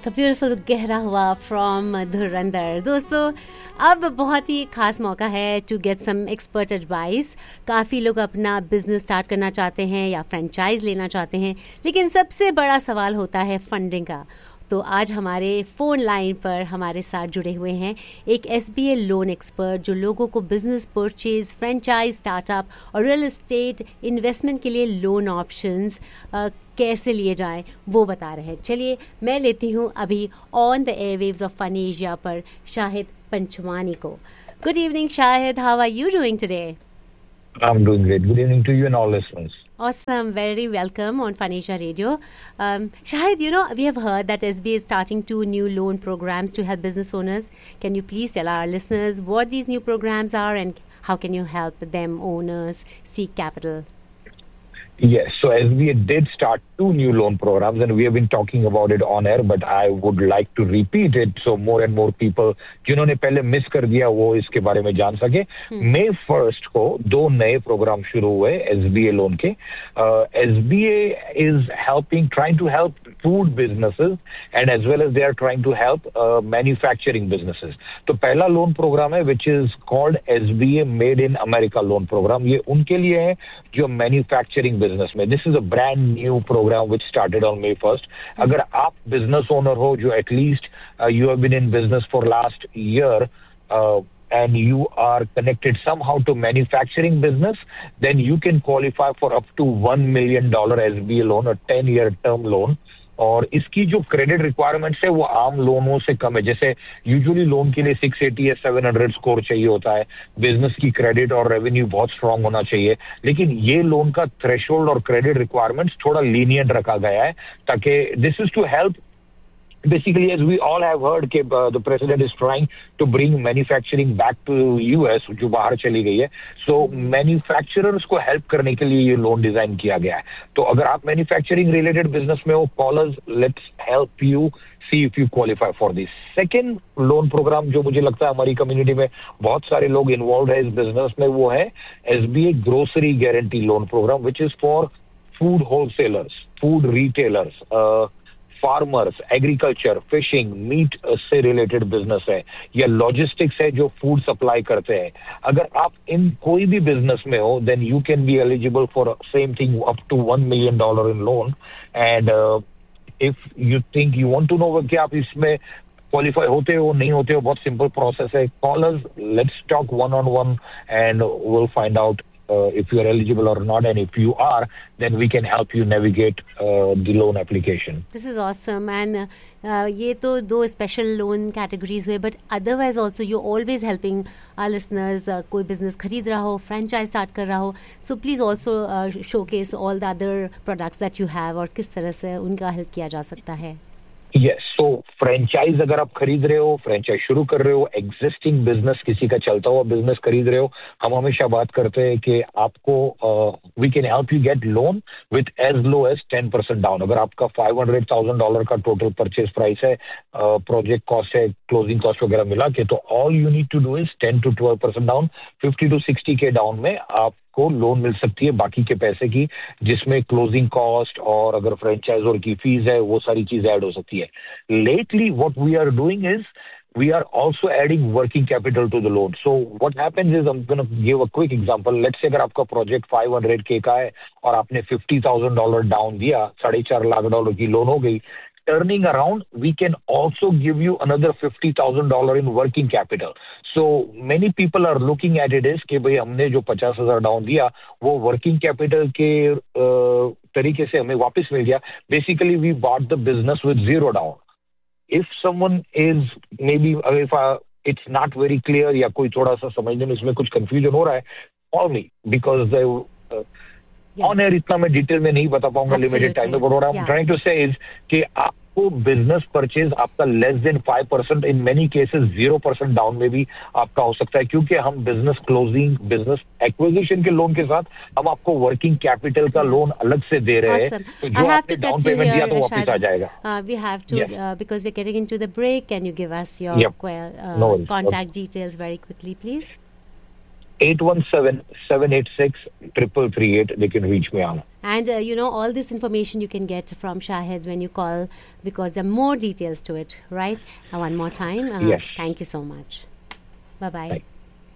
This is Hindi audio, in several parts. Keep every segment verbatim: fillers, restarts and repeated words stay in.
द ब्यूटीफुल गहरा हुआ फ्रॉम धुरंधर। दोस्तों, अब बहुत ही खास मौका है to get some expert advice. काफ़ी लोग अपना बिजनेस स्टार्ट करना चाहते हैं या फ्रेंचाइज लेना चाहते हैं, लेकिन सबसे बड़ा सवाल होता है फंडिंग का। तो आज हमारे फ़ोन लाइन पर हमारे साथ जुड़े हुए हैं एक एस बी ए लोन एक्सपर्ट, जो लोगों को बिजनेस परचेज, फ्रेंचाइज, स्टार्टअप और रियल एस्टेट इन्वेस्टमेंट के लिए लोन ऑप्शंस कैसे लिए जाएं वो बता रहे हैं। चलिए मैं लेती हूँ अभी on the airwaves of fun Asia पर शाहिद पंचवानी को। Good evening Shahid, how are you doing today? I'm doing great. Good evening to you and all listeners. Awesome. Very welcome on Fun Asia Radio. Um, Shahid, you know, we have heard that S B A is starting two new loan programs to help business owners. Can you please tell our listeners what these new programs are and how can you help them owners seek capital? Yes, so S B A did start two new loan programs and we have been talking about it on air, but I would like to repeat it so more and more people जिन्होंने पहले मिस कर दिया वो इसके बारे में जान सके। मई फर्स्ट को दो नए प्रोग्राम शुरू हुए S B A लोन के। uh, S B A is helping, trying to help food businesses and as well as they are trying to help uh, manufacturing businesses. तो पहला लोन प्रोग्राम है which is called S B A Made in America loan programme. ये उनके लिए है जो मैन्युफैक्चरिंग बिजनेस में। This is a brand new program which started on May first. अगर आप बिजनेस ओनर हो जो at least you have been in business for last year and you are connected somehow to manufacturing business, then you can qualify for up to one million dollars S B A loan, a ten year term loan. और इसकी जो क्रेडिट रिक्वायरमेंट्स है वो आम लोनों से कम है। जैसे यूजुअली लोन के लिए सिक्स एटी या सेवन हंड्रेड स्कोर चाहिए होता है, बिजनेस की क्रेडिट और रेवेन्यू बहुत स्ट्रांग होना चाहिए, लेकिन ये लोन का थ्रेशोल्ड और क्रेडिट रिक्वायरमेंट्स थोड़ा लीनियंट रखा गया है ताकि this is to help basically, as we all have heard कि uh, the president is trying to bring manufacturing back to U S जो बाहर चली गई है। so manufacturers को help करने के लिए ये लोन डिजाइन किया गया है। तो अगर आप मैन्युफैक्चरिंग रिलेटेड बिजनेस में हो, call us, let's help you see if you qualify for this. Second loan programme जो मुझे लगता है हमारी कम्युनिटी में बहुत सारे लोग इन्वॉल्व है इस बिजनेस में, वो है S B A grocery guarantee loan programme which is for food wholesalers, food retailers, uh, farmers, agriculture, fishing, meet से रिलेटेड बिजनेस है या लॉजिस्टिक्स है जो फूड सप्लाई करते हैं। अगर आप इन कोई भी बिजनेस में हो then you can be eligible for same thing up to one million dollar in loan. And if you think you want to know कि आप इसमें क्वालिफाई होते हो नहीं होते हो, बहुत सिंपल प्रोसेस है। Call us, let's talk one on one and will find out Uh, if you are eligible or not, and if you are, then we can help you navigate uh, the loan application. This is awesome. And uh, ये तो दो special loan categories हुए, but otherwise also you're always helping our listeners. uh, कोई business खरीद रहा हो, franchise start कर रहा हो, so please also uh, showcase all the other products that you have और किस तरह से उनका help किया जा सकता है। यस, सो फ्रेंचाइज अगर आप खरीद रहे हो, फ्रेंचाइज शुरू कर रहे हो, एग्जिस्टिंग बिजनेस किसी का चलता हुआ बिजनेस खरीद रहे हो, हम हमेशा बात करते हैं कि आपको we can help you get loan with as low as ten percent down. अगर आपका फाइव हंड्रेड थाउजेंड डॉलर का टोटल परचेज प्राइस है, प्रोजेक्ट uh, कॉस्ट है, क्लोजिंग कॉस्ट वगैरह मिला के, तो all you need to do is ten to twelve percent down. Fifty to sixty के डाउन में आप को लोन मिल सकती है बाकी के पैसे की, जिसमें क्लोजिंग कॉस्ट और अगर फ्रेंचाइजर की फीस है वो सारी चीज ऐड हो सकती है। Lately what we are doing is we are also adding working capital to the loan. So what happens is, I'm going to give a quick example. Let's say अगर आपका प्रोजेक्ट फाइव हंड्रेड के का है और आपने फिफ्टी थाउजेंड डॉलर डाउन दिया, साढ़े चार लाख डॉलर की लोन हो गई, turning around, we can also give you another fifty thousand dollars in working capital. So many people are looking at it as कि भाई हमने जो पचास हजार डाउन दिया वो वर्किंग कैपिटल के uh, तरीके से हमें वापस मिल गया। Basically we bought the business with zero down. If someone is maybe if uh, it's not very clear या कोई थोड़ा सा समझने में इसमें कुछ confusion हो रहा है, call me because they uh, Yes. On air इतना मैं डिटेल में नहीं बता पाऊंगा लिमिटेड टाइम में, but I am trying to से इज कि आपको बिजनेस परचेज आपका less than five percent, in many cases zero percent down में भी आपका हो सकता है, क्योंकि हम बिजनेस क्लोजिंग, बिजनेस एक्विजिशन के लोन के साथ हम आपको वर्किंग कैपिटल का लोन अलग से दे रहे हैं। तो जो आपने डाउन पेमेंट दिया तो वापस आ जाएगा। We have to because we are getting into the break, can you give us your contact details very quickly please? eight one seven, seven eight six, three three three eight. They can reach me on. And, uh, you know, all this information you can get from Shahid when you call, because there are more details to it, right? Uh, one more time. Uh, yes. Thank you so much. Bye-bye. Bye.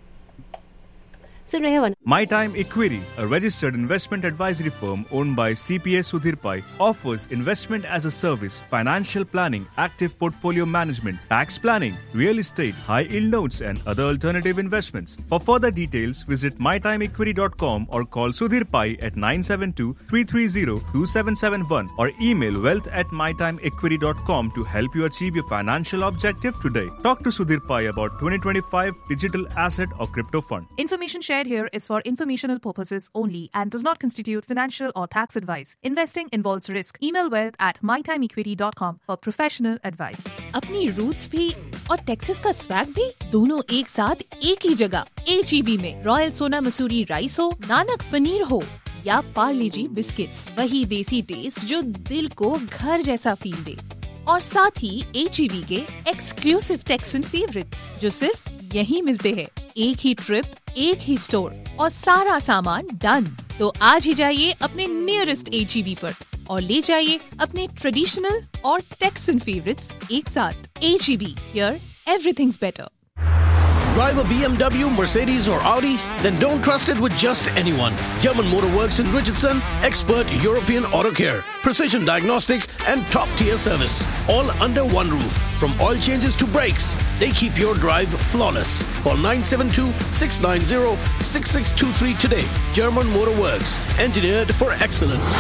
So, Rehan. My Time Equity, a registered investment advisory firm owned by C P A Sudhir Pai, offers investment as a service, financial planning, active portfolio management, tax planning, real estate, high-yield notes and other alternative investments. For further details, visit my time equity dot com or call Sudhir Pai at nine seven two, three three zero, two seven seven one or email wealth at my time equity dot com to help you achieve your financial objective today. Talk to Sudhir Pai about twenty twenty-five digital asset or crypto fund. Information shared here is for informational purposes only and does not constitute financial or tax advice. Investing involves risk. Email wealth at my time equity dot com for professional advice. अपनी रूट्स भी और टेक्सास का स्वैग भी दोनों एक साथ एक ही जगह H E B में। रॉयल सोना मसूरी राइस हो, नानक पनीर हो या पार्ले जी बिस्किट्स, वही देसी टेस्ट जो दिल को घर जैसा फील दे। और साथ ही H E B के एक्सक्लूसिव टेक्सन फेवरेट्स जो सिर्फ यहीं मिलते हैं। एक ही ट्रिप, एक ही स्टोर और सारा सामान डन। तो आज ही जाइए अपने नियरेस्ट H E B पर और ले जाइए अपने ट्रेडिशनल और टेक्सन फेवरेट्स एक साथ। H E B, here everything's better. Drive a B M W, Mercedes or Audi? Then don't trust it with just anyone. German Motor Works in Richardson, expert European auto care, precision diagnostic and top-tier service. All under one roof. From oil changes to brakes, they keep your drive flawless. Call nine seven two, six nine zero, six six two three today. German Motor Works, engineered for excellence.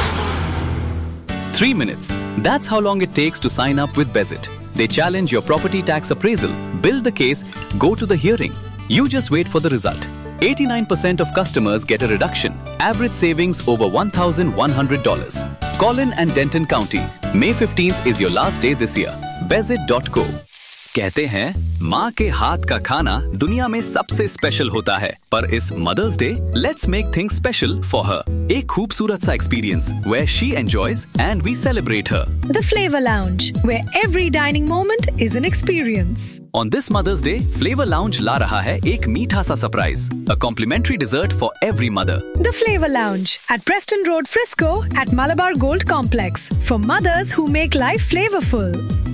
Three minutes. That's how long it takes to sign up with Bezit. They challenge your property tax appraisal, build the case, go to the hearing. You just wait for the result. eighty-nine percent of customers get a reduction. Average savings over one thousand one hundred dollars. Collin and Denton County. May fifteenth is your last day this year. Bezit dot co. कहते हैं माँ के हाथ का खाना दुनिया में सबसे स्पेशल होता है, पर इस mother's day let's make things special for her. एक खूबसूरत सा experience where she enjoys and we celebrate her. The Flavor Lounge, where every dining moment is an experience. On this Mother's Day, Flavor Lounge ला रहा है एक मीठा सा surprise, a complimentary dessert for every mother. The Flavor Lounge at Preston Road, Frisco, at Malabar Gold Complex for mothers who make life flavorful.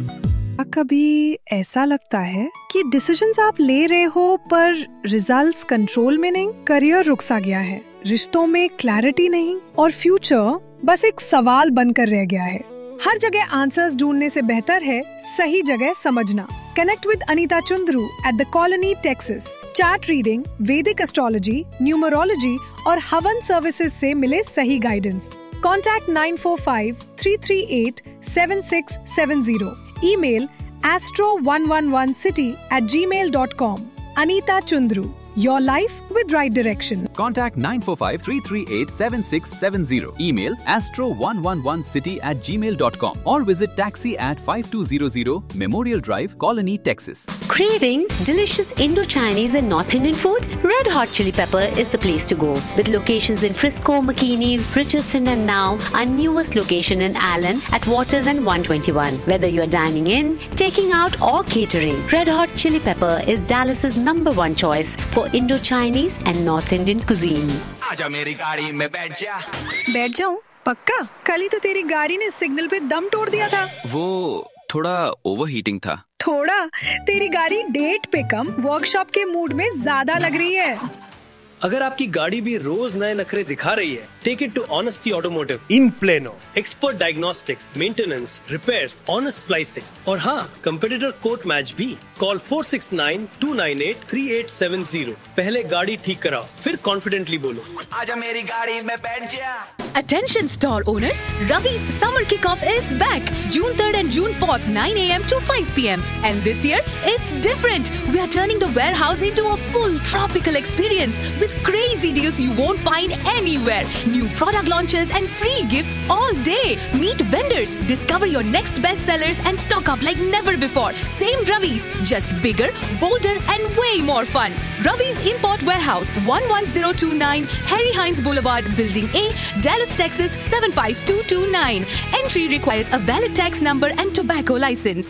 कभी ऐसा लगता है कि डिसीजंस आप ले रहे हो पर रिजल्ट्स कंट्रोल में नहीं, करियर रुक सा गया है, रिश्तों में क्लैरिटी नहीं और फ्यूचर बस एक सवाल बनकर रह गया है। हर जगह आंसर्स ढूंढने से बेहतर है सही जगह समझना। Connect with Anita Chundru at the colony Texas. Chart reading, वैदिक एस्ट्रोलॉजी, न्यूमरोलॉजी और हवन सर्विसेज से मिले सही guidance. Contact nine four five, three three eight, seven six seven zero. Email astro one one one city at gmail dot com. Anita Chundru. Your life with right direction. Contact nine four five, three three eight, seven six seven zero. Email astro one one one city at gmail dot com or visit taxi at five two zero zero Memorial Drive, Colony, Texas. Craving delicious Indo-Chinese and North Indian food? Red Hot Chili Pepper is the place to go. With locations in Frisco, McKinney, Richardson and now our newest location in Allen at Waters and one twenty-one. Whether you're dining in, taking out or catering, Red Hot Chili Pepper is Dallas's number one choice for Indo-Chinese and North Indian cuisine. आजा मेरी गाड़ी में बैठ जा। बैठ जाऊं? पक्का? कल ही तो तेरी गाड़ी ने सिग्नल पे दम तोड़ दिया था। वो थोड़ा ओवरहीटिंग था। थोड़ा? तेरी गाड़ी डेट पे कम वर्कशॉप के मूड में ज्यादा लग रही है। अगर आपकी गाड़ी भी रोज नए नखरे दिखा रही है, take it to honesty automotive in plano. Expert diagnostics, maintenance, repairs, honest pricing और हाँ, कंपेटिटर कोट मैच भी। Call four six nine, two nine eight, three eight seven zero. पहले गाड़ी ठीक कराओ, फिर कॉन्फिडेंटली बोलो, आजा मेरी गाड़ी में बैठ जा। Attention store owners, Ravi's summer kickoff is back. June third and June fourth, nine a.m. to five p.m. And this year, it's different. We are turning the warehouse into a full tropical experience with crazy deals you won't find anywhere. New product launches and free gifts all day. Meet vendors, discover your next bestsellers and stock up like never before. Same Ravi's, just bigger, bolder and way more fun. Ravi's Import Warehouse, one one zero two nine, Harry Hines Boulevard, Building A, Dallas, Texas seven five two two nine. Entry requires a valid tax number and tobacco license.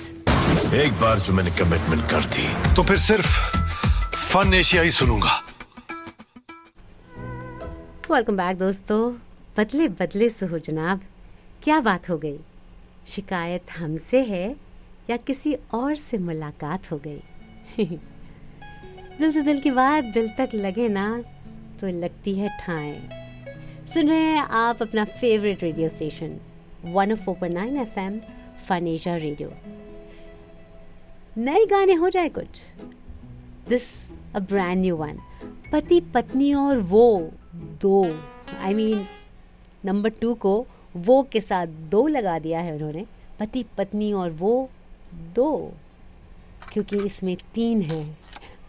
एक बार जो मैंने कमिटमेंट कर दी तो फिर सिर्फ फन एशिया ही सुनूंगा। वेलकम बैक दोस्तों। बदले बदले से हो जनाब, क्या बात हो गई? शिकायत हमसे है या किसी और से मुलाकात हो गई? दिल से दिल की बात दिल तक लगे ना तो लगती है ठाएं। सुन रहे हैं आप अपना favourite radio station one O four point nine F M fun Asia radio. नए गाने हो जाए कुछ, this a brand new one. पति पत्नी और वो दो, आई मीन नंबर टू को वो के साथ दो लगा दिया है उन्होंने। पति पत्नी और वो दो, क्योंकि इसमें तीन हैं।